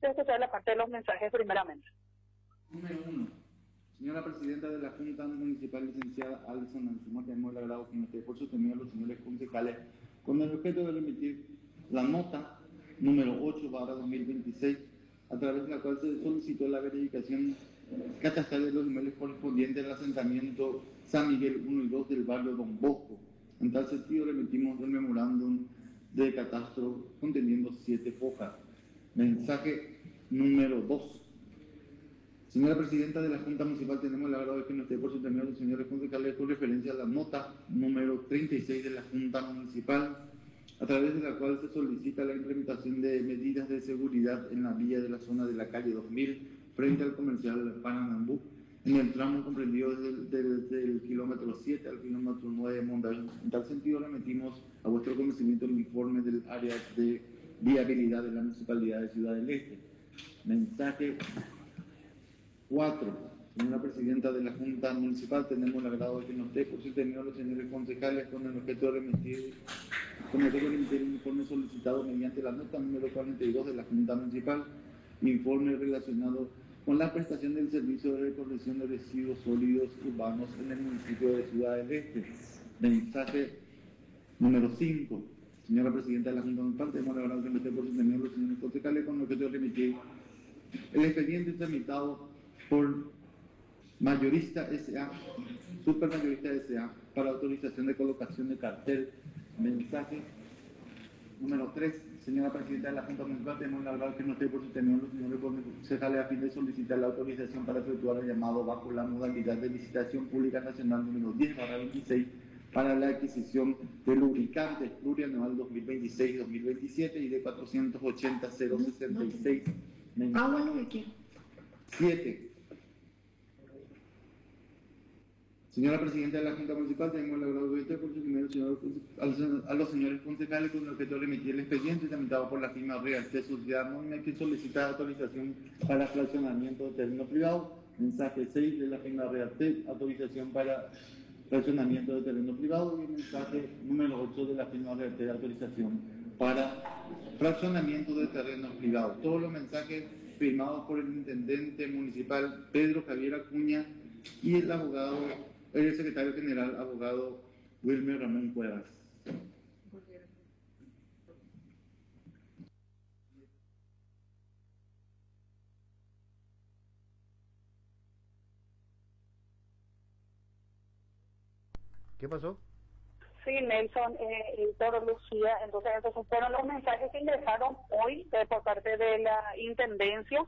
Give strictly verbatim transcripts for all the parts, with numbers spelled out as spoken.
a escuchar la parte de los mensajes primeramente. Número uno. Señora Presidenta de la Junta Municipal, licenciada Alison Anzuma, tenemos el agrado que nos esté por sostenido a los señores concejales con el objeto de emitir la nota número ocho barra dos mil veintiséis, a través de la cual se solicitó la verificación catastral de los inmuebles correspondientes al asentamiento San Miguel uno y dos del barrio Don Bosco. En tal sentido, le emitimos el memorándum de catastro conteniendo siete hojas. Mensaje número dos. Señora Presidenta de la Junta Municipal, tenemos el agrado de que nos esté por su término los señores concejales con referencia a la nota número treinta y seis de la Junta Municipal, a través de la cual se solicita la implementación de medidas de seguridad en la vía de la zona de la calle dos mil, frente al comercial Pananambú, en el tramo comprendido desde, desde el kilómetro siete al kilómetro nueve de Mondavín. En tal sentido, remitimos a vuestro conocimiento el informe del área de viabilidad de la Municipalidad de Ciudad del Este. Mensaje cuatro. Señora Presidenta de la Junta Municipal, tenemos el agrado de que nos esté por su término los señores concejales con el objeto de remitir, con el objeto de remitir el informe solicitado mediante la nota número cuarenta y dos de la Junta Municipal, informe relacionado con la prestación del servicio de recolección de residuos sólidos urbanos en el municipio de Ciudad del Este. Mensaje número cinco. Señora Presidenta de la Junta Municipal, tenemos el agrado de que nos esté por su término los señores concejales con el objeto de remitir el expediente tramitado por Mayorista S A, Supermayorista S A, para autorización de colocación de cartel. Mensaje número tres. Señora Presidenta de la Junta Municipal, tenemos el agrado que nos esté por su término los señores concejales a fin de solicitar la autorización para efectuar el llamado bajo la modalidad de licitación pública nacional número diez barra veintiséis para la adquisición de lubricantes plurianual dos mil veintiséis dos mil veintisiete y de cuatrocientos ochenta mil sesenta y seis. Ah, bueno, ¿de qué? siete. Señora Presidenta de la Junta Municipal, tenemos el agrado de estar por su primero señor, a los señores concejales con el objeto de remitir el expediente tramitado por la firma Real de Sociedad Anónima que solicita autorización para fraccionamiento de terreno privado. Mensaje seis de la firma Real T, autorización para fraccionamiento de terreno privado, y el mensaje número ocho de la firma Real T, autorización para fraccionamiento de terrenos privados. Todos los mensajes firmados por el intendente municipal Pedro Javier Acuña y el abogado, el secretario general, abogado Wilmer Ramón Cuevas. ¿Qué pasó? Sí, Nelson, eh, y todo Lucía, entonces esos fueron los mensajes que ingresaron hoy eh, por parte de la Intendencia.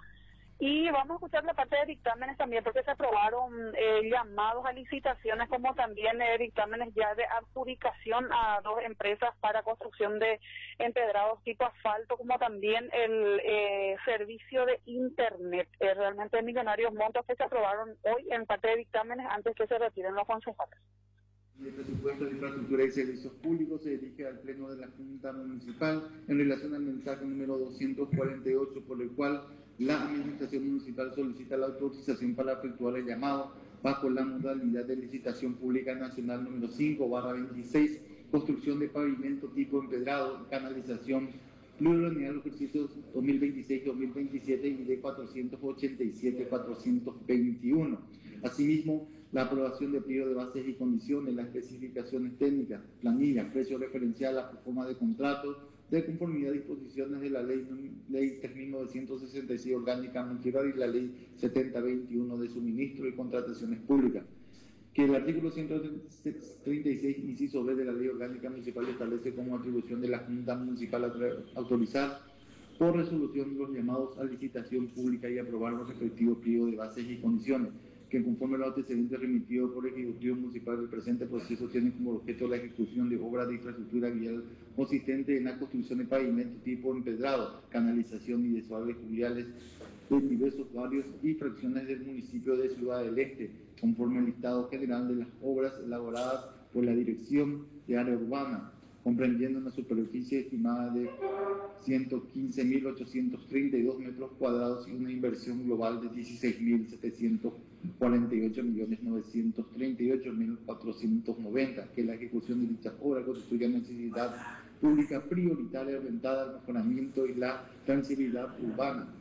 Y vamos a escuchar la parte de dictámenes también, porque se aprobaron eh, llamados a licitaciones, como también eh, dictámenes ya de adjudicación a dos empresas para construcción de empedrados tipo asfalto, como también el eh, servicio de internet. Eh, realmente millonarios montos que se aprobaron hoy en parte de dictámenes antes que se retiren los concejales. El presupuesto de infraestructura y servicios públicos se dirige al Pleno de la Junta Municipal en relación al mensaje número doscientos cuarenta y ocho, por el cual la Administración Municipal solicita la autorización para efectuar el llamado bajo la modalidad de licitación pública nacional número cinco barra veintiséis, construcción de pavimento tipo empedrado, canalización plurianual los ejercicios dos mil veintiséis dos mil veintisiete y de cuatrocientos ochenta y siete a cuatrocientos veintiuno. Asimismo, la aprobación de pliego de bases y condiciones, las especificaciones técnicas, planilla, precio referencial, la forma de contrato, de conformidad a disposiciones de la ley, ley tres mil novecientos sesenta y seis orgánica municipal y la ley setenta veintiuno de suministro y contrataciones públicas. Que el artículo ciento treinta y seis, inciso B de la ley orgánica municipal establece como atribución de la Junta Municipal autorizar por resolución los llamados a licitación pública y aprobar los respectivos pliegos de bases y condiciones, que conforme a los antecedentes remitidos por el Ejecutivo Municipal del presente proceso tienen como objeto la ejecución de obras de infraestructura vial consistente en la construcción de pavimentos tipo empedrado, canalización y desagües fluviales de diversos barrios y fracciones del municipio de Ciudad del Este, conforme al listado general de las obras elaboradas por la Dirección de Área Urbana, comprendiendo una superficie estimada de ciento quince mil ochocientos treinta y dos metros cuadrados y una inversión global de dieciséis mil setecientos cuarenta y ocho millones novecientos treinta y ocho mil cuatrocientos noventa, que la ejecución de dichas obras constituye necesidad pública prioritaria orientada al mejoramiento y la transibilidad urbana,